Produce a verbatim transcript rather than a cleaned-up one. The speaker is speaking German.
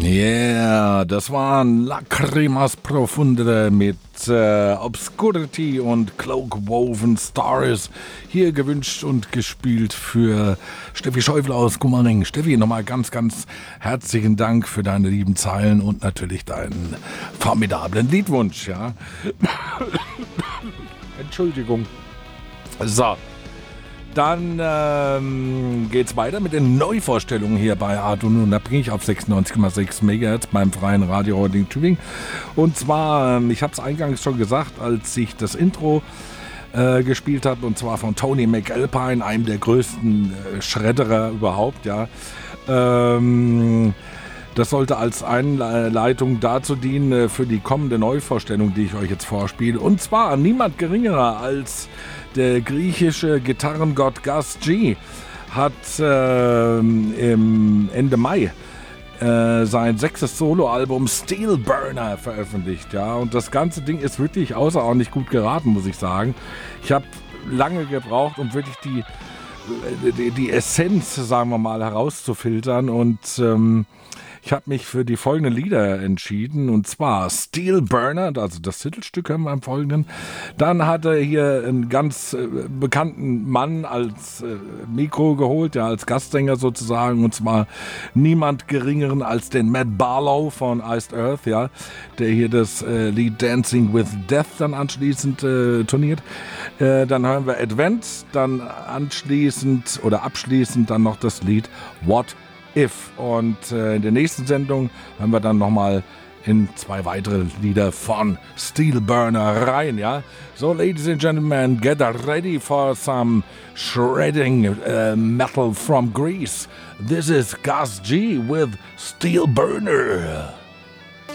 Yeah, das waren Lacrimas Profundere mit äh, Obscurity und Cloak Woven Stars. Hier gewünscht und gespielt für Steffi Schäufler aus Kummerning. Steffi, nochmal ganz, ganz herzlichen Dank für deine lieben Zeilen und natürlich deinen formidablen Liedwunsch. Ja. Entschuldigung. So. Dann ähm, geht's weiter mit den Neuvorstellungen hier bei Artun und da bringe ich auf sechsundneunzig Komma sechs Megahertz beim freien Radio Roding Tübingen. Und zwar, ähm, ich habe es eingangs schon gesagt, als ich das Intro äh, gespielt habe, und zwar von Tony McAlpine, einem der größten äh, Schredderer überhaupt, ja. Ähm, das sollte als Einleitung dazu dienen für die kommende Neuvorstellung, die ich euch jetzt vorspiele. Und zwar niemand geringerer als der griechische Gitarrengott Gus G. hat äh, im Ende Mai äh, sein sechstes Soloalbum Steel Burner veröffentlicht. Ja? Und das ganze Ding ist wirklich außerordentlich gut geraten, muss ich sagen. Ich habe lange gebraucht, um wirklich die, die, die Essenz, sagen wir mal, herauszufiltern. Und ähm, ich habe mich für die folgenden Lieder entschieden, und zwar Steel Burner, also das Titelstück haben wir im Folgenden. Dann hat er hier einen ganz äh, bekannten Mann als äh, Mikro geholt, ja, als Gastsänger sozusagen, und zwar niemand geringeren als den Matt Barlow von Iced Earth, ja, der hier das äh, Lied Dancing with Death dann anschließend äh, turniert. Äh, dann hören wir Advent, dann anschließend oder abschließend dann noch das Lied What If. Und äh, in der nächsten Sendung hören wir dann nochmal in zwei weitere Lieder von Steel Burner rein, ja. So, ladies and gentlemen, get ready for some shredding uh, metal from Greece. This is Gus G with Steel Burner.